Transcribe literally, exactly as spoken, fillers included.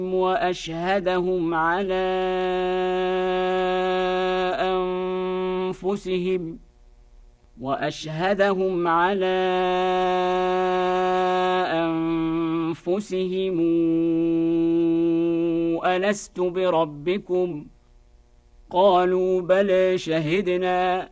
وأشهدهم على أنفسهم وأشهدهم على أنفسهم ألست بربكم؟ قالوا بلى شهدنا